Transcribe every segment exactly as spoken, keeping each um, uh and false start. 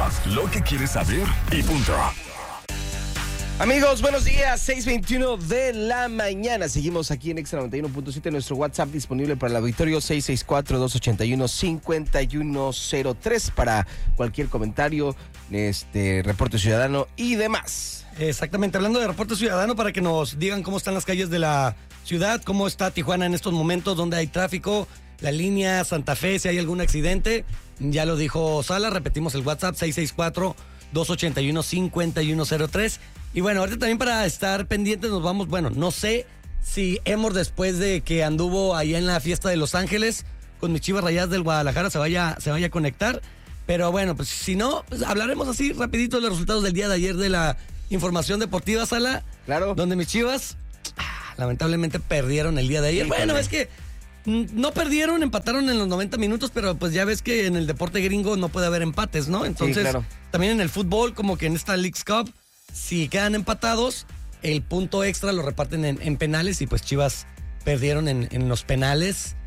Podcast, lo que quieres saber y punto. Amigos, buenos días, seis veintiuno de la mañana. Seguimos aquí en Extra noventa y uno punto siete. Nuestro WhatsApp disponible para el auditorio seis seis cuatro, dos ocho uno, cinco uno cero tres para cualquier comentario, este reporte ciudadano y demás. Exactamente, hablando de reporte ciudadano, para que nos digan cómo están las calles de la ciudad, cómo está Tijuana en estos momentos, dónde hay tráfico, la línea Santa Fe, si hay algún accidente. Ya lo dijo Sala, repetimos el WhatsApp seis seis cuatro, dos ocho uno, cinco uno cero tres. Y bueno, ahorita también para estar pendientes nos vamos, bueno, no sé si Emor, después de que anduvo allá en la fiesta de Los Ángeles con mis Chivas Rayadas del Guadalajara, se vaya, se vaya a conectar. Pero bueno, pues si no, pues hablaremos así rapidito de los resultados del día de ayer de la información deportiva, Sala. Claro. Donde mis Chivas, ah, lamentablemente, perdieron el día de ayer. Sí, bueno, es que no perdieron, empataron en los noventa minutos, pero pues ya ves que en el deporte gringo no puede haber empates, ¿no? Entonces, sí, claro. También en el fútbol, como que en esta Leagues Cup, si quedan empatados, el punto extra lo reparten en, en penales y pues Chivas perdieron en, en los penales.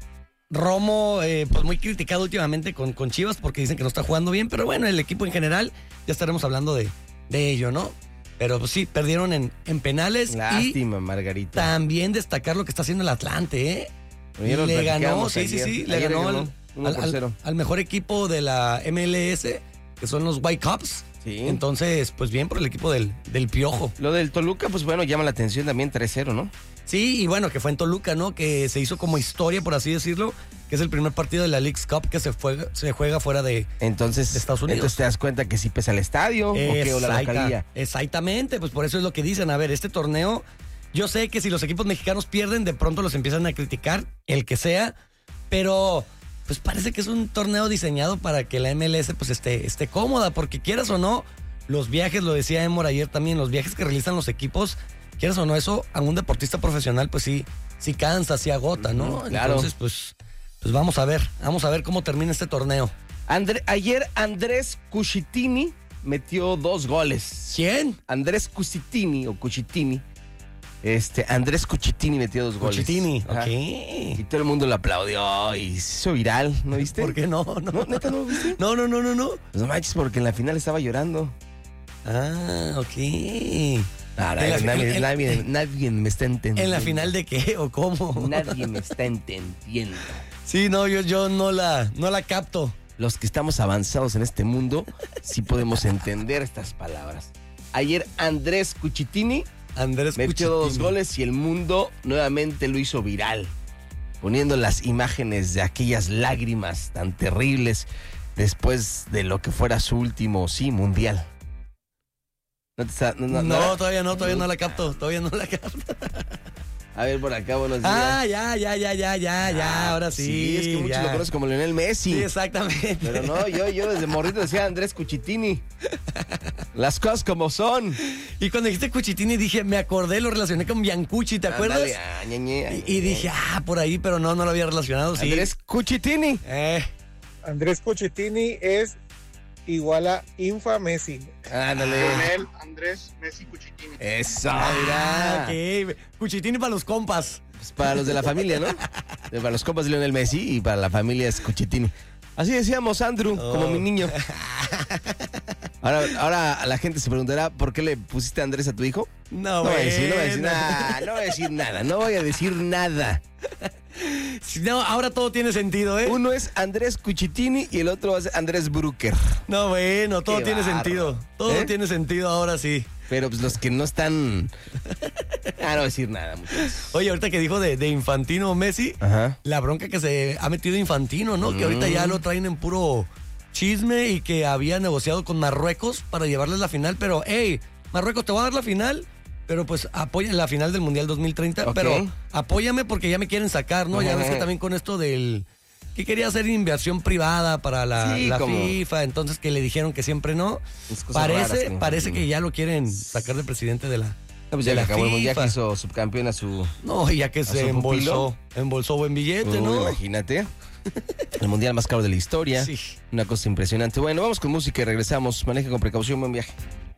Romo, eh, pues muy criticado últimamente con, con Chivas porque dicen que no está jugando bien, pero bueno, el equipo en general, ya estaremos hablando de, de ello, ¿no? Pero pues sí, perdieron en, en penales. Lástima, y Margarita. También destacar lo que está haciendo el Atlante, ¿eh? Ayer le ganó, sí, ayer. sí, sí, le ayer ganó, ganó al, al, al, al mejor equipo de la M L S, que son los Whitecaps. Sí. Entonces, pues bien por el equipo del, del Piojo. Lo del Toluca, pues bueno, llama la atención también, tres cero, ¿no? Sí, y bueno, que fue en Toluca, ¿no? Que se hizo como historia, por así decirlo, que es el primer partido de la Leagues Cup que se, fue, se juega fuera de, entonces, de Estados Unidos. Entonces te das cuenta que sí pesa el estadio, Exacta, o qué, o la localía. Exactamente, pues por eso es lo que dicen. A ver, este torneo, yo sé que si los equipos mexicanos pierden, de pronto los empiezan a criticar, el que sea, pero pues parece que es un torneo diseñado para que la M L S pues esté, esté cómoda, porque quieras o no, los viajes, lo decía Emor ayer también, los viajes que realizan los equipos, quieras o no, eso a un deportista profesional pues sí, sí cansa, sí agota, ¿no? Claro. Entonces pues, pues vamos a ver, vamos a ver cómo termina este torneo. André, ayer Andrés Cucitini metió dos goles. ¿Quién? Andrés Cucitini o Cucitini. Este, Andrés Cucitini metió dos goles. Cucitini, ok. Y todo el mundo lo aplaudió y se hizo viral, ¿no viste? ¿Por qué no? No, ¿No ¿neta no lo viste? No, no, no, no, no. Pues no manches, porque en la final estaba llorando. Ah, ok. Ah, nadie, la, nadie, en, nadie, en, nadie me está entendiendo. ¿En la final de qué o cómo? Nadie me está entendiendo. Sí, no, yo, yo no la, no la capto. Los que estamos avanzados en este mundo sí podemos entender estas palabras. Ayer Andrés Cucitini Andrés metió Cucitini. dos goles y el mundo nuevamente lo hizo viral, poniendo las imágenes de aquellas lágrimas tan terribles después de lo que fuera su último, sí, mundial. No, te está, no, no, no, no, todavía no, todavía no la capto, todavía no la capto. A ver, por acá, buenos días. Ah, ya, ya, ya, ya, ya, ah, ya, ahora sí. Sí, es que muchos ya. lo conocen como Lionel Messi. Sí, exactamente. Pero no, yo, yo desde morrito decía Andrés Cucitini. Las cosas como son. Y cuando dijiste Cucitini dije, me acordé, lo relacioné con Biancucci, ¿te acuerdas? Ándale, ah, ñe, ñe, ñe. Y, y dije, ah, por ahí, pero no, no lo había relacionado. Sí. Andrés Cucitini. Eh. Andrés Cucitini es igual a Infa Messi. Ándale. Lionel Andrés Messi Cucitini. Eso, ah, mira. Ok, Cucitini para los compas. Pues para los de la familia, ¿no? Para los compas de Lionel Messi y para la familia es Cucitini. Así decíamos, Andrew, oh. como mi niño. Ahora, ahora la gente se preguntará, ¿por qué le pusiste Andrés a tu hijo? No, no voy a decir, no voy a decir nada, no voy a decir nada, no voy a decir nada. No, ahora todo tiene sentido, ¿eh? Uno es Andrés Cucitini y el otro es Andrés Brucker. No, bueno, todo Qué tiene barro. sentido. Todo ¿Eh? tiene sentido ahora sí. Pero pues los que no están... Ah, no voy a decir nada, muchachos. Oye, ahorita que dijo de, de Infantino Messi, Ajá. la bronca que se ha metido Infantino, ¿no? Mm. Que ahorita ya lo traen en puro chisme y que había negociado con Marruecos para llevarles la final, pero, hey, Marruecos, te voy a dar la final, pero pues apoya la final del Mundial dos mil treinta, okay. Pero apóyame porque ya me quieren sacar, ¿no? Ajá. Ya ves que también con esto del... que quería hacer inversión privada para la, sí, la FIFA, entonces que le dijeron que siempre no. Parece, raras, parece que ya lo quieren sacar de presidente de la no, pues ya de le la acabó el FIFA. Ya que hizo subcampeón a su... No, ya que se embolsó, embolsó buen billete, Uy, ¿no? Imagínate. El mundial más caro de la historia. Sí. Una cosa impresionante. Bueno, vamos con música y regresamos. Maneje con precaución, buen viaje.